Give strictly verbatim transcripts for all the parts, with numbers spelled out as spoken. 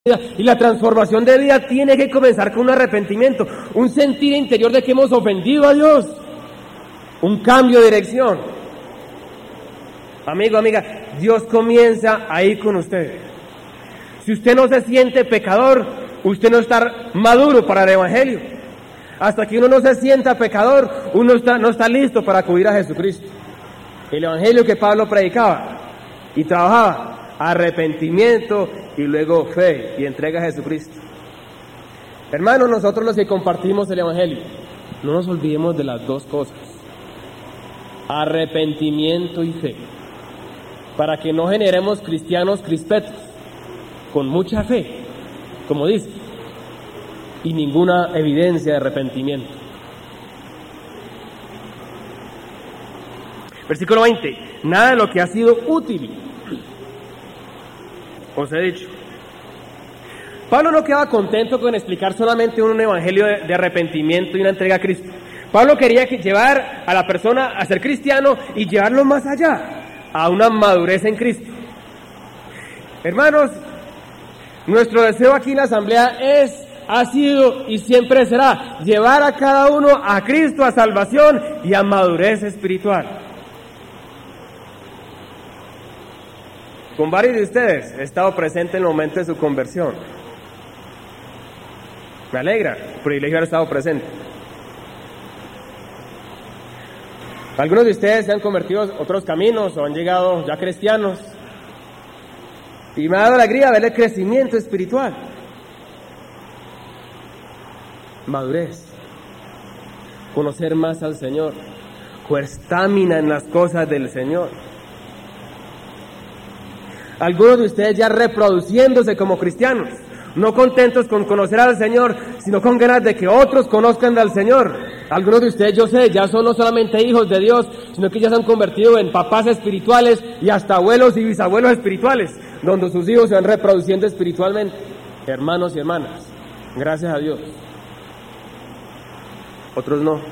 Y la transformación de vida tiene que comenzar con un arrepentimiento, un sentir interior de que hemos ofendido a Dios, un cambio de dirección. Amigo, amiga, Dios comienza ahí con usted. Si usted no se siente pecador, usted no está maduro para el Evangelio. Hasta que uno no se sienta pecador, uno está, no está listo para acudir a Jesucristo. El Evangelio que Pablo predicaba y trabajaba, arrepentimiento y luego fe y entrega a Jesucristo. Hermanos, nosotros los que compartimos el Evangelio, no nos olvidemos de las dos cosas: arrepentimiento y fe, para que no generemos cristianos crispetos, con mucha fe, como dice, y ninguna evidencia de arrepentimiento. Versículo veinte: nada de lo que ha sido útil os he dicho. Pablo no quedaba contento con explicar solamente un evangelio de, de arrepentimiento y una entrega a Cristo. Pablo quería que llevar a la persona a ser cristiano y llevarlo más allá, a una madurez en Cristo. Hermanos, nuestro deseo aquí en la asamblea es, ha sido y siempre será llevar a cada uno a Cristo, a salvación y a madurez espiritual. Con varios de ustedes he estado presente en el momento de su conversión. Me alegra, privilegio haber estado presente. Algunos de ustedes se han convertido a otros caminos o han llegado ya cristianos. Y me ha dado alegría ver el crecimiento espiritual. Madurez. Conocer más al Señor. Con estamina en las cosas del Señor. Algunos de ustedes ya reproduciéndose como cristianos, no contentos con conocer al Señor, sino con ganas de que otros conozcan al Señor. Algunos de ustedes, yo sé, ya son no solamente hijos de Dios, sino que ya se han convertido en papás espirituales y hasta abuelos y bisabuelos espirituales, donde sus hijos se van reproduciendo espiritualmente. Hermanos y hermanas, gracias a Dios. Otros no.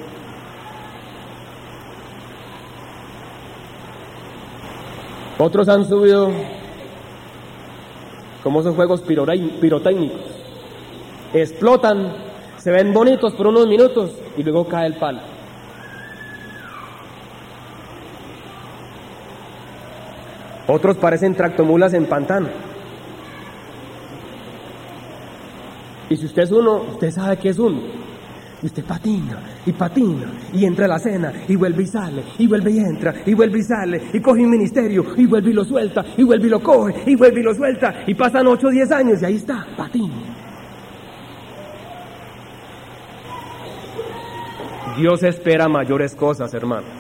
Otros han subido como esos juegos pirotécnicos, explotan, se ven bonitos por unos minutos y luego cae el palo. Otros parecen tractomulas en pantano. Y si usted es uno, usted sabe que es uno. Y usted patina, y patina, y entra a la cena, y vuelve y sale, y vuelve y entra, y vuelve y sale, y coge un ministerio, y vuelve y lo suelta, y vuelve y lo coge, y vuelve y lo suelta, y pasan ocho o diez años, y ahí está, patina. Dios espera mayores cosas, hermanos.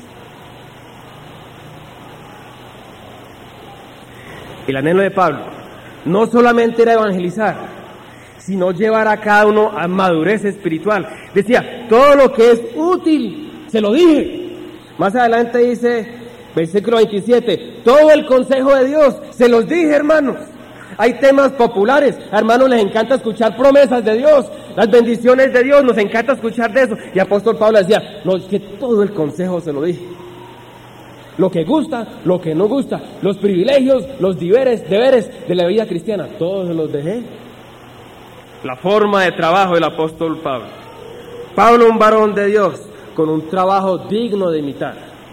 El anhelo de Pablo no solamente era evangelizar, sino llevar a cada uno a madurez espiritual. Decía, todo lo que es útil, se lo dije. Más adelante dice, versículo veintisiete, todo el consejo de Dios, se los dije, hermanos. Hay temas populares, a hermanos les encanta escuchar promesas de Dios, las bendiciones de Dios, nos encanta escuchar de eso. Y apóstol Pablo decía, no, es que todo el consejo se lo dije. Lo que gusta, lo que no gusta, los privilegios, los deberes, deberes de la vida cristiana, todos se los dejé. La forma de trabajo del apóstol Pablo. Pablo, un varón de Dios, con un trabajo digno de imitar.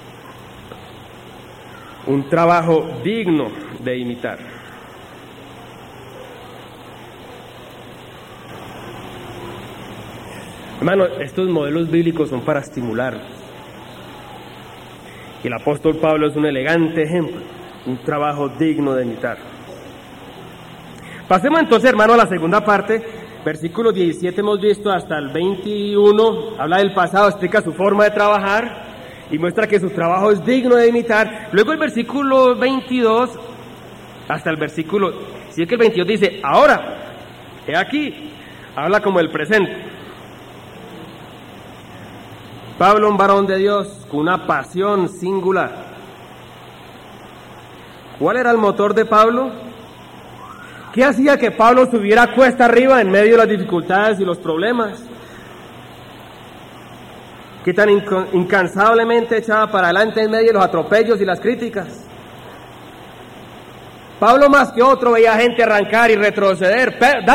Un trabajo digno de imitar. Hermano, estos modelos bíblicos son para estimularnos. Y el apóstol Pablo es un elegante ejemplo, un trabajo digno de imitar. Pasemos entonces, hermano, a la segunda parte. Versículo diecisiete hemos visto hasta el veintiuno, habla del pasado, explica su forma de trabajar y muestra que su trabajo es digno de imitar. Luego el versículo veintidós hasta el versículo, si es que el veintidós dice, ahora, he aquí, habla como el presente. Pablo, un varón de Dios, con una pasión singular. ¿Cuál era el motor de Pablo? ¿Qué hacía que Pablo subiera cuesta arriba en medio de las dificultades y los problemas? ¿Qué tan inc- incansablemente echaba para adelante en medio de los atropellos y las críticas? Pablo más que otro veía gente arrancar y retroceder.